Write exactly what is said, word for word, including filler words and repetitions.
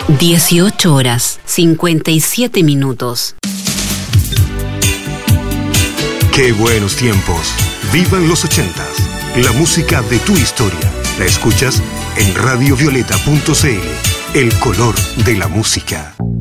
dieciocho horas, cincuenta y siete minutos. ¡Qué buenos tiempos! ¡Vivan los ochentas! La música de tu historia. La escuchas en radio violeta punto c l. El color de la música.